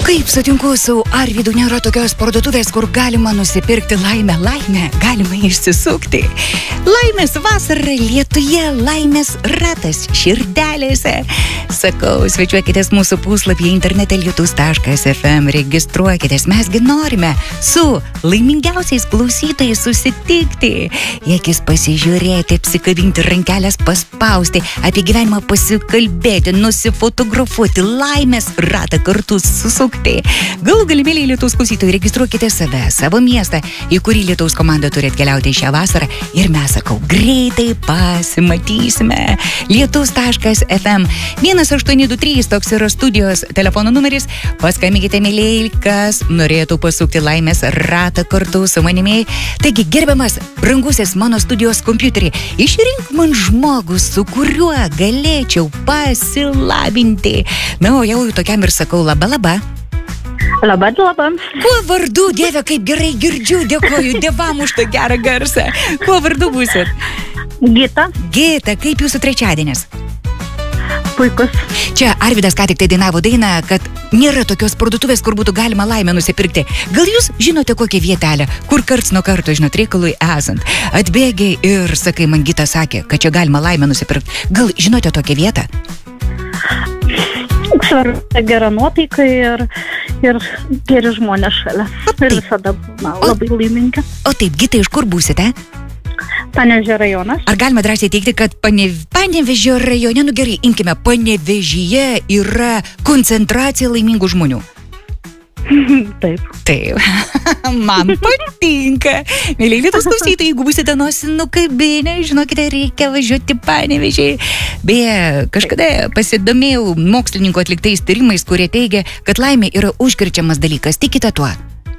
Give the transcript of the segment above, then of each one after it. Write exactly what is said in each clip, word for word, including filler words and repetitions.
Kaip sutinku su Arvydu, nėra tokios parduotuvės, kur galima nusipirkti laimę. Laimę galima išsisukti. Laimės vasara Lietuje, laimės ratas širdelėse. Sakau, svečiuokitės mūsų puslapyje internete lietus taškas ef em, registruokitės. Mesgi norime su laimingiausiais klausytojais susitikti, į akis pasižiūrėti, apsikabinti, rankelės paspausti, apie gyvenimą pasikalbėti, nusifotografuoti, laimės ratą kartu susukti. Galų galimėliai Lietuvos klausytojai, registruokite save, savo miestą, į kurį Lietuvos komanda turi atkeliauti šią vasarą ir mes, sakau, greitai pasimatysime. lietus taškas ef em vienas aštuoni du trys, toks yra studijos telefono numeris. Paskambinkite, mėlyjei, kas norėtų pasukti laimės ratą kartu su manimi. Taigi, gerbiamas, brangusis mano studijos kompiuterį, išrink man žmogus, su kuriuo galėčiau pasilabinti. Na, o jau tokiam ir sakau, laba, laba. Labą, labą. Kuo vardu, Dieve, kaip gerai girdžiu, dėkoju Dievam už tą gerą garsą. Kuo vardu būsit? Gita. Gita, kaip jūsų trečiadienis? Puikus. Čia Arvydas ką tik tai dainavo dainą, kad nėra tokios parduotuvės, kur būtų galima laimę nusipirkti. Gal jūs žinote kokią vietelę, kur karts nuo karto, žinot, reikalui esant, atbėgiai ir, sakai, man Gita sakė, kad čia galima laimę nusipirkti. Gal žinote tokią vietą? Svarbu gera nuotaika ir, ir geri žmonės šalia. Ir visada na, labai laiminga. O taip, Gita, iš kur būsite? Panevėžio rajonas. Ar galima drąsiai teikti, kad Panev... Panevėžio rajone, nu gerai, imkime, Panevėžyje yra koncentracija laimingų žmonių? Taip. Taip. Man patinka. Mėlyjei Lietuvos klausytojai, jeigu būsite nosį nukabinę, žinokite, reikia važiuoti Panevėžį. Beje, kažkada pasidomėjau mokslininkų atliktais tyrimais, kurie teigia, kad laimė yra užkrečiamas dalykas. Tikite tuo?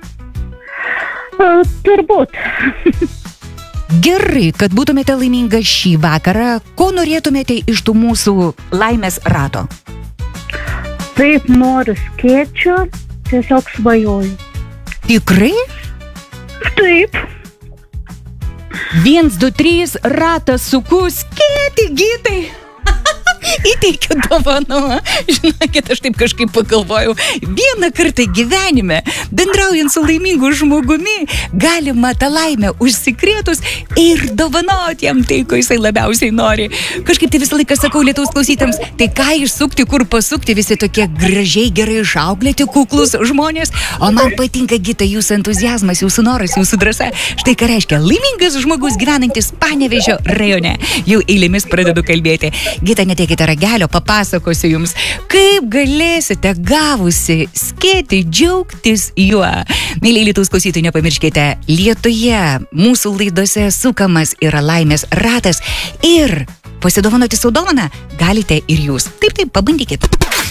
Uh, turbūt. Gerai, kad būtumėte laiminga šį vakarą. Ko norėtumėte iš tų mūsų laimės rato? Taip, noriu skėčio. Tiesiog svajoju. Tikrai? Taip. Viens, du, trys, ratas suku, skėti, Gitai. Įteikiu dovaną. Žinokit, aš taip kažkaip pagalvojau. Vieną kartą gyvenime, bendraujant su laimingu žmogumi, galima tą laimę užsikrėtus ir dovanoti jam tai, ko jisai labiausiai nori. Kažkaip tai visą laiką sakau Lietuvos klausytams, tai ką išsukti, kur pasukti, visi tokie gražiai, gerai išauklėti, kuklus žmonės. O man patinka, Gita, jūsų entuziazmas, jūsų noras, jūsų drąsa. Štai ką reiškia laimingas žmogus gyvenantis Panevėžio rajone. Jau eilėmis pradedu kalbėti. Gita, netekite ragelio, papasakosiu jums, kaip galėsite gavusi skėti, džiaugtis juo. Mėlyjei Lietuvos klausytojai, nepamirškite, Lietuje mūsų laidose sukamas yra laimės ratas ir pasidovanoti savo dovaną galite ir jūs. Taip, taip, pabandykit.